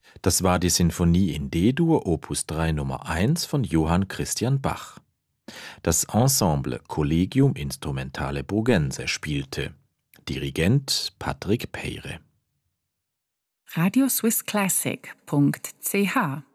Das war die Sinfonie in D-Dur Opus 3 Nummer 1 von Johann Christian Bach. Das Ensemble Collegium Instrumentale Burgense spielte. Dirigent Patrick Peyre. radioswisschlassic.ch